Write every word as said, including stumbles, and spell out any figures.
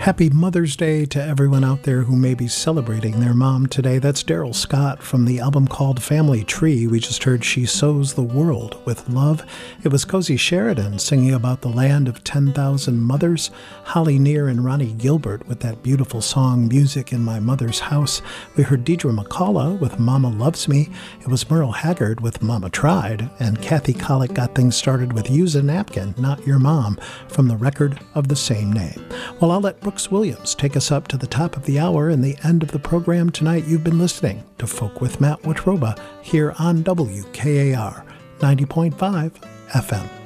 Happy Mother's Day to everyone out there who may be celebrating their mom today. That's Daryl Scott from the album called Family Tree. We just heard She Sows the World with Love. It was Cozy Sheridan singing about the land of ten thousand mothers. Holly Near and Ronnie Gilbert with that beautiful song, Music in My Mother's House. We heard Deidre McCullough with Mama Loves Me. It was Merle Haggard with Mama Tried. And Kathy Kollick got things started with Use a Napkin, Not Your Mom, from the record of the same name. Well, I'll let Brooks Williams take us up to the top of the hour and the end of the program tonight. You've been listening to Folk with Matt Watroba here on W K A R ninety point five F M.